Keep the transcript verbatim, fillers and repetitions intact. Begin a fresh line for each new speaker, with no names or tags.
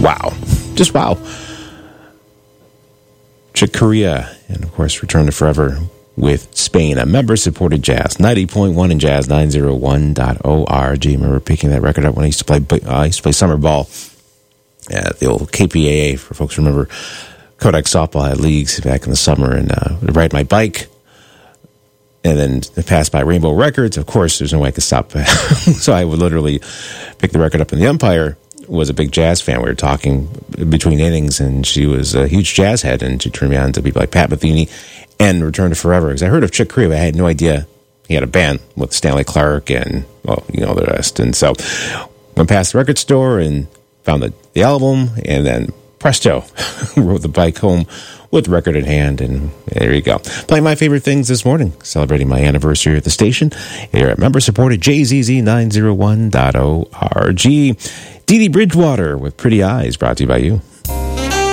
Wow. Just wow. Chick Corea, and of course, Return to Forever with Spain, a member-supported jazz. ninety point one in jazz, nine oh one dot org. I remember picking that record up when I used to play, uh, I used to play summer ball at the old K P A A, for folks who remember. Kodak softball had leagues back in the summer, and uh, I'd ride my bike, and then pass by Rainbow Records. Of course, there's no way I could stop. So I would literally pick the record up, and the umpire was a big jazz fan. We were talking between innings, and she was a huge jazz head, and she turned me on to people like Pat Metheny and Return to Forever, because I heard of Chick Corea, but I had no idea he had a band with Stanley Clarke and, well, you know, the rest. And so went past the record store and found the, the album, and then presto, rode the bike home with the record in hand, and there you go. Playing my favorite things this morning, celebrating my anniversary at the station here at member-supported J Z Z nine oh one dot org. Dee Dee Bridgewater with Pretty Eyes, brought to you by you.